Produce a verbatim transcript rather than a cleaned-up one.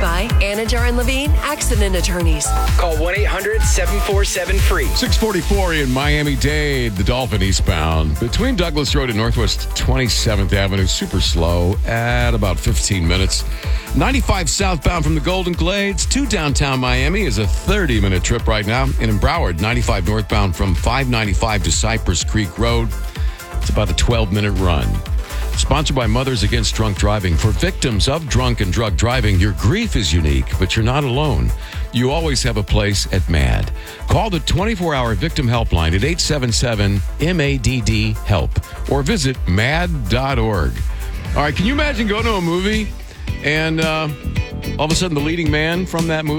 by Anajar and Levine Accident Attorneys. Call one eight hundred seven four seven free. six forty-four in Miami-Dade, the Dolphin eastbound. Between Douglas Road and Northwest twenty-seventh Avenue, super slow at about fifteen minutes. ninety-five southbound from the Golden Glades to downtown Miami is a thirty-minute trip right now. And in Broward, ninety-five northbound from five ninety-five to Cypress Creek Road. It's about a twelve-minute run. Sponsored by Mothers Against Drunk Driving. For victims of drunk and drug driving, your grief is unique, but you're not alone. You always have a place at MADD. Call the twenty-four hour victim helpline at eight seven seven M A D D HELP or visit mad dot org. All right, can you imagine going to a movie and uh, all of a sudden the leading man from that movie